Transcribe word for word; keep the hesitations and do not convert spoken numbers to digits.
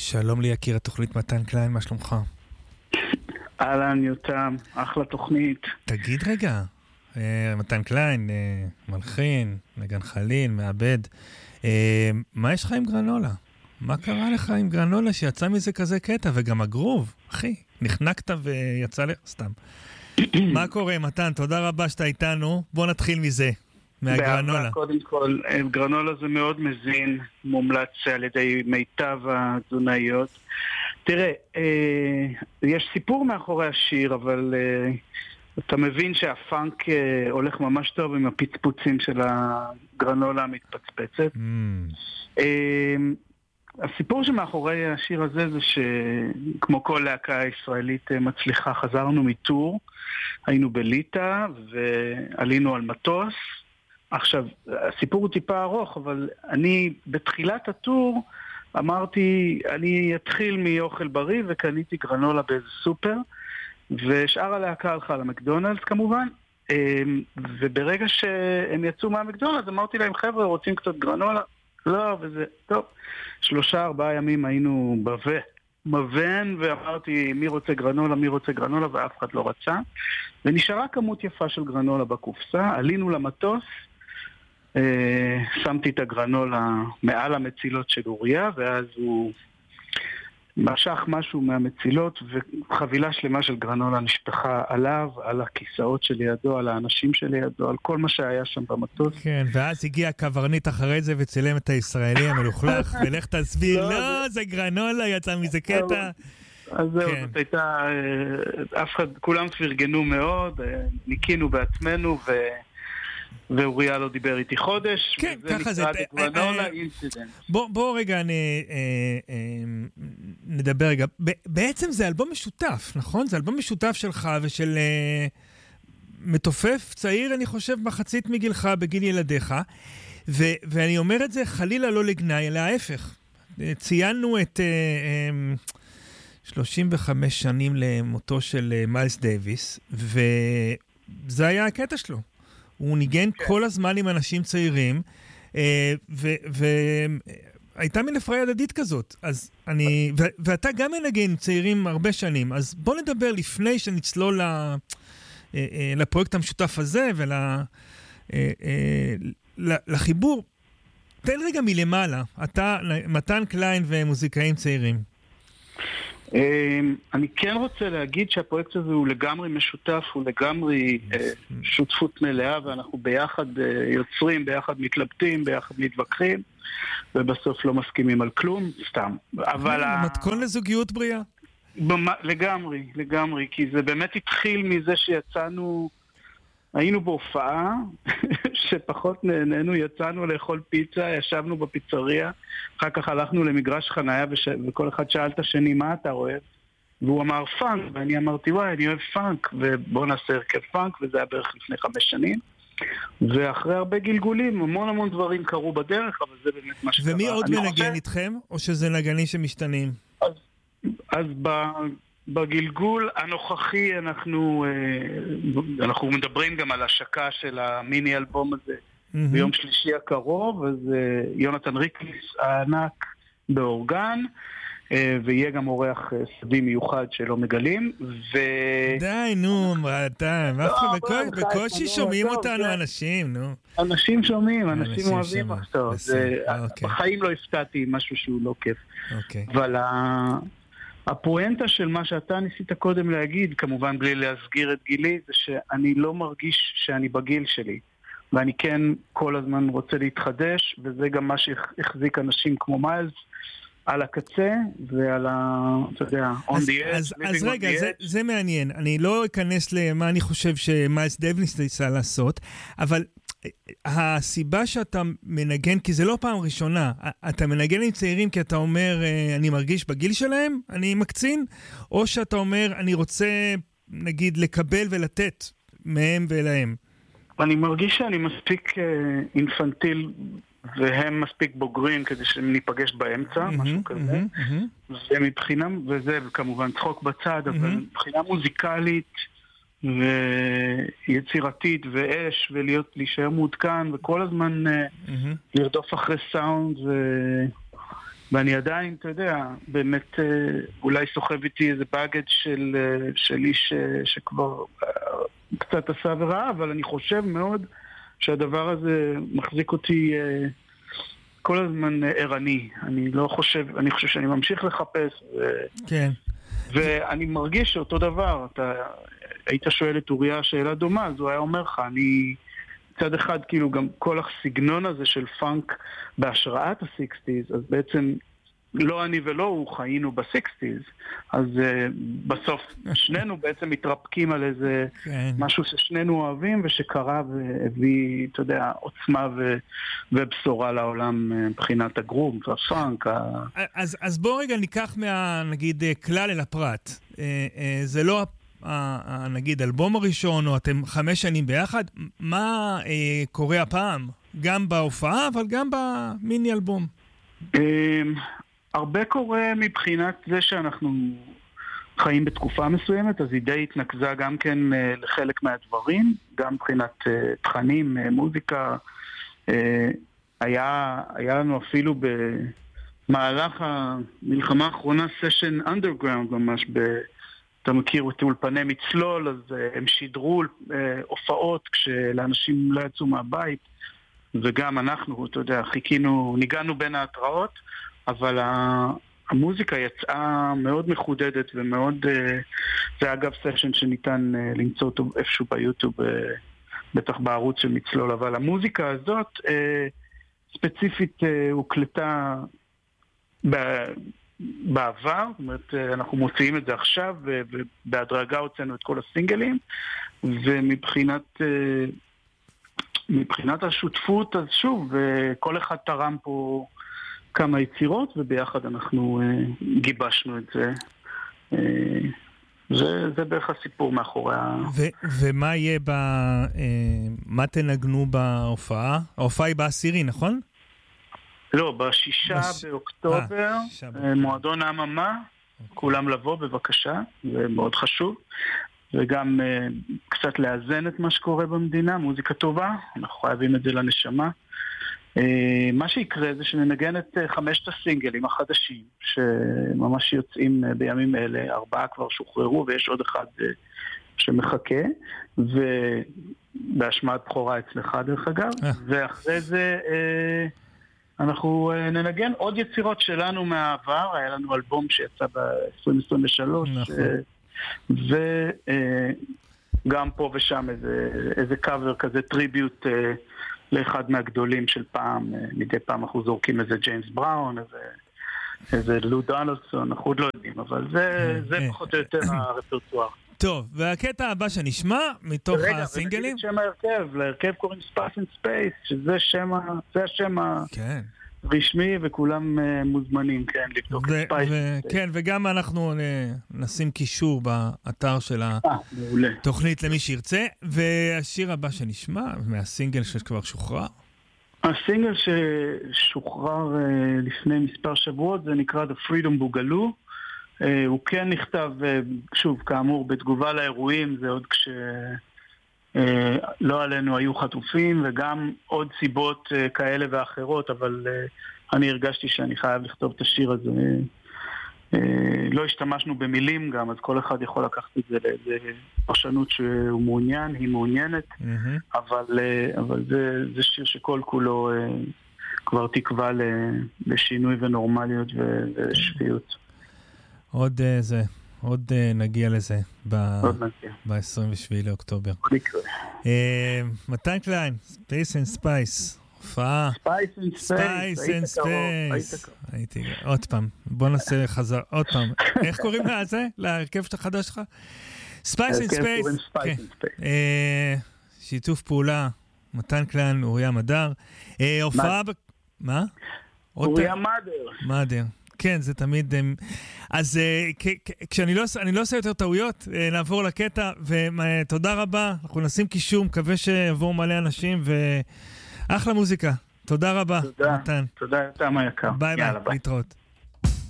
שלום לי יקיר התוכנית מתן קליין, מה שלומך? אהלן יותם, אחלה תוכנית. תגיד רגע, מתן קליין, מלחין, נגן חליל, מעבד, מה יש לך עם גרנולה? מה קרה לך עם גרנולה שיצא מזה כזה קטע? וגם הגרוב, אחי, נחנקת ויצא לך סתם. מה קורה מתן? תודה רבה שאתה איתנו, בוא נתחיל מזה. מהגרנולה. קודם כל, גרנולה זה מאוד מזין, מומלץ על ידי מיטב התזונאיות. תראה, אה, יש סיפור מאחורי השיר, אבל אה, אתה מבין שהפאנק אה, הולך ממש טוב עם הפצפוצים של הגרנולה המתפצפצת. Mm. אה, הסיפור שמאחורי השיר הזה זה שכמו כל להקה ישראלית מצליחה, חזרנו מטור, היינו בליטא ועלינו על מטוס. עכשיו, הסיפור הוא טיפה ארוך, אבל אני בתחילת הטור אמרתי, אני אתחיל מאוכל בריא, וקניתי גרנולה באיזה סופר, ושאר הלהקה הלכה למקדונלדס כמובן, וברגע שהם יצאו מהמקדונלדס, אמרתי להם, חבר'ה, רוצים קצת גרנולה? לא, וזה, טוב. שלושה, ארבעה ימים היינו בווה, מבן, ואמרתי, מי רוצה גרנולה, מי רוצה גרנולה, ואף אחד לא רצה. ונשארה כמות יפה של גרנולה בקופסה, עלינו למטוס, שמתי את הגרנולה מעל המצילות של אוריה, ואז הוא משך משהו מהמצילות, וחבילה שלמה של גרנולה נשפחה עליו, על הכיסאות שלידו, על האנשים שלידו, על כל מה שהיה שם במטוס. כן, ואז הגיע הקברניט אחרי זה וצילם את הישראלי המלוכלך, ולך תסביר, לא, זה גרנולה, יצא מזה קטע. אז זהו, זאת הייתה, אף אחד, כולם פרגנו מאוד, ניקינו בעצמנו, ו... ואוריה לא דיבר איתי חודש, כן, וזה ככה זה. גרנולה אינסידנט. בוא, בוא רגע אני, אה, אה, נדבר רגע. בעצם זה אלבום משותף, נכון? זה אלבום משותף שלך ושל אה, מתופף צעיר, אני חושב, מחצית מגילך, בגיל ילדיך, ו, ואני אומר את זה חלילה לא לגנאי, אלא ההפך. ציינו את אה, אה, שלושים וחמש שנים למותו של אה, מיילס דייוויס, וזה היה הקטע שלו. הוא ניגן okay. כל הזמן עם אנשים צעירים, והייתה מין הפריה הדדית כזאת. אז אני, ו- ואתה גם מנגן צעירים הרבה שנים, אז בוא נדבר לפני שנצלול לפרויקט המשותף הזה, ולחיבור. תן רגע מלמעלה, אתה, מתן קליין ומוזיקאים צעירים. אני כן רוצה להגיד שהפרויקט הזה הוא לגמרי משותף, הוא לגמרי שותפות מלאה, ואנחנו ביחד יוצרים, ביחד מתלבטים, ביחד מתווכחים, ובסוף לא מסכימים על כלום, סתם. אבל מתכון לזוגיות בריאה. לגמרי, לגמרי, כי זה באמת התחיל מזה שיצאנו, היינו בהופעה, שפחות נהנינו, יצאנו לאכול פיצה, ישבנו בפיצריה, אחר כך הלכנו למגרש חנייה, וש... וכל אחד שאל את השני, מה אתה אוהב? והוא אמר פאנק, ואני אמרתי, וואי, אני אוהב פאנק, ובוא נעשה הרכב פאנק, וזה היה בערך לפני חמש שנים. ואחרי הרבה גלגולים, המון המון דברים קרו בדרך, אבל זה באמת מה שקרה. ומי עוד מנגן חושב... איתכם, או שזה נגנים שמשתנים? אז, אז ב... בגלגול הנוכחי אנחנו, אנחנו מדברים גם על השקה של המיני אלבום הזה mm-hmm. ביום שלישי הקרוב, אז יונתן ריקליס הענק באורגן, ויהיה גם אורח סודי מיוחד שלא מגלים. ו... די, נו, אתה, בקושי שומעים אותנו אנשים, נו. אנשים שומעים, אנשים אוהבים עכשיו. בחיים לא הפתעתי משהו שהוא לא כיף. אבל ה... הפואנטה של מה שאתה ניסית קודם להגיד, כמובן בלי להסגיר את גילי, זה שאני לא מרגיש שאני בגיל שלי. ואני כן כל הזמן רוצה להתחדש, וזה גם מה שהחזיק אנשים כמו מיילס על הקצה, ועל ה... אתה יודע, on אז, the edge. אז, אז רגע, זה, זה מעניין. אני לא אכנס למה אני חושב שמיילס דייוויס ניסה לעשות, אבל... הסיבה שאתה מנגן, כי זה לא פעם ראשונה, אתה מנגן עם צעירים כי אתה אומר, אני מרגיש בגיל שלהם, אני מקצין, או שאתה אומר, אני רוצה, נגיד, לקבל ולתת מהם ולהם. אני מרגיש שאני מספיק אינפנטיל, והם מספיק בוגרים כדי שניפגש באמצע, משהו כזה. ומבחינה, וזה כמובן צחוק בצד, אבל מבחינה מוזיקלית, ויצירתית ואש, ולהיות להישאר מעודכן וכל הזמן mm-hmm. לרדוף אחרי סאונד, ואני עדיין, אתה יודע, באמת אולי סוחב איתי איזה בגד של, של איש שכבר קצת עשה וראה, אבל אני חושב מאוד שהדבר הזה מחזיק אותי כל הזמן ערני. אני לא חושב, אני חושב שאני ממשיך לחפש. ו... כן. ואני מרגיש שאותו דבר, אתה היית שואל את אוריה שאלה דומה, אז הוא היה אומר לך, אני צד אחד כאילו גם כל הסגנון הזה של פאנק בהשראת ה-סיקסטיז, אז בעצם לא אני ולא הוא חיינו ב-סיקסטיז, אז uh, בסוף שנינו בעצם מתרפקים על איזה כן. משהו ששנינו אוהבים ושקרה והביא, אתה יודע, עוצמה ו- ובשורה לעולם מבחינת הגרום והפאנק. ה... אז, אז בוא רגע ניקח מה, נגיד, כלל אל הפרט. זה לא, נגיד, אלבום הראשון, או אתם חמש שנים ביחד, מה קורה הפעם? גם בהופעה, אבל גם במיני אלבום. הרבה קורה מבחינת זה שאנחנו חיים בתקופה מסוימת, אז היא די התנקזה גם כן לחלק מהדברים, גם מבחינת תכנים, מוזיקה. היה, היה לנו אפילו במהלך המלחמה האחרונה סשן אנדרגראונד ממש, ב, אתה מכיר את אולפני מצלול, אז הם שידרו הופעות כשלאנשים לא יצאו מהבית, וגם אנחנו, אתה יודע, חיכינו, ניגענו בין ההתראות, אבל המוזיקה יצאה מאוד מחודדת ומאוד, זה אגב סשן שניתן למצוא אותו איפשהו ביוטיוב, בטח בערוץ של מצלול, אבל המוזיקה הזאת ספציפית הוקלטה בעבר, זאת אומרת, אנחנו מוציאים את זה עכשיו, ובהדרגה הוצאנו את כל הסינגלים, ומבחינת מבחינת השותפות, אז שוב, כל אחד תרם פה כמה יצירות, וביחד אנחנו uh, גיבשנו את זה. Uh, זה, זה בערך הסיפור מאחורי ה... ו- ומה יהיה ב... Uh, מה תנגנו בהופעה? ההופעה היא בעשירי, נכון? לא, בשישה בש... באוקטובר, 아, uh, מועדון הממה, okay. כולם לבוא בבקשה, זה מאוד חשוב. וגם uh, קצת לאזן את מה שקורה במדינה, מוזיקה טובה, אנחנו חייבים את זה לנשמה. Uh, מה שיקרה זה שננגן את uh, חמשת הסינגלים החדשים, שממש יוצאים uh, בימים אלה, ארבעה כבר שוחררו ויש עוד אחד uh, שמחכה, ובהשמעת בחורה אצלך דרך אגב, ואחרי זה uh, אנחנו uh, ננגן עוד יצירות שלנו מהעבר, היה לנו אלבום שיצא ב-עשרים עשרים ושלוש, נכון. uh, וגם פה ושם איזה, איזה קאבר כזה, טריביוט לאחד מהגדולים של פעם. מדי פעם אנחנו זורקים איזה ג'יימס בראון, איזה, איזה לו דונלדסון, אנחנו עוד לא יודעים, אבל זה, זה פחות או יותר הרפרטואר. טוב, והקטע הבא שנשמע מתוך הסינגלים? רגע, ונגיד שם ההרכב, להרכב קוראים Spice and Space, שזה שם, זה השם ה... כן. רשמי, וכולם uh, מוזמנים, כן, לבדוק את ספייס. כן, וגם אנחנו נשים קישור באתר של התוכנית למי שירצה. והשיר הבא שנשמע, מהסינגל שכבר שוחרר? הסינגל ששוחרר uh, לפני מספר שבועות, זה נקרא The Freedom Boogaloo. Uh, הוא כן נכתב, uh, שוב, כאמור, בתגובה לאירועים, זה עוד כש... Uh, לא עלינו היו חטופים, וגם עוד סיבות uh, כאלה ואחרות, אבל uh, אני הרגשתי שאני חייב לכתוב את השיר הזה. Uh, לא השתמשנו במילים גם, אז כל אחד יכול לקחת את זה לאיזה פרשנות שהוא מעוניין, היא מעוניינת, mm-hmm. אבל, uh, אבל זה, זה שיר שכל כולו uh, כבר תקווה לשינוי ונורמליות ושפיות. עוד uh, זה... עוד uh, נגיע לזה ב-עשרים ושביעי לאוקטובר. מתן קליין, Space and Spice, הופעה. Spice and Space, היית קרוב. הייתי, עוד פעם, בוא נעשה חזר, עוד פעם. איך קוראים לה זה? להרכב שאתה חדש שלך? Spice and Space. שיתוף פעולה, מתן קליין, אוריה מדר. הופעה... מה? אוריה מדר. מדר. כן, זה תמיד... אז כשאני לא, אני לא עושה יותר טעויות, נעבור לקטע, ותודה רבה. אנחנו נשים קישור, מקווה שיבואו מלא אנשים, ואחלה מוזיקה. תודה רבה, תודה, מתן. תודה, תודה, מה יקר. ביי ביי, להתראות.